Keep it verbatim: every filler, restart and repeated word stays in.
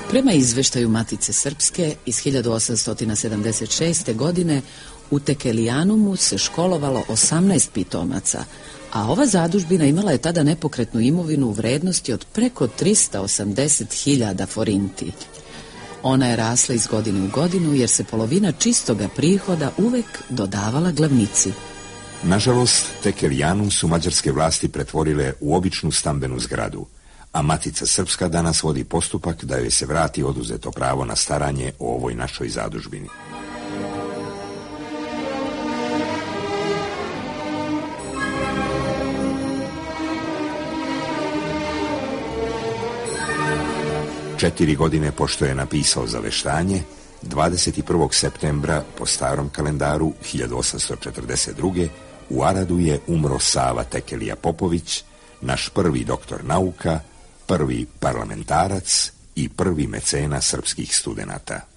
Prema izveštaju Matice Srpske iz hiljadu osamsto sedamdeset šeste. godine u Tekelijanumu se školovalo osamnaest pitomaca, a ova zadužbina imala je tada nepokretnu imovinu u vrednosti od preko trista osamdeset hiljada forinti. Ona je rasla iz godine u godinu jer se polovina čistoga prihoda uvek dodavala glavnici. Nažalost, Tekelijanum su mađarske vlasti pretvorile u običnu stambenu zgradu, a Matica Srpska danas vodi postupak da joj se vrati oduzeto pravo na staranje o ovoj našoj zadužbini. Četiri godine pošto je napisao zaveštanje, dvadeset prvog septembra po starom kalendaru hiljadu osamsto četrdeset druge. u Aradu je umro Sava Tekelija Popović, naš prvi doktor nauka, prvi parlamentarac i prvi mecena srpskih studenata.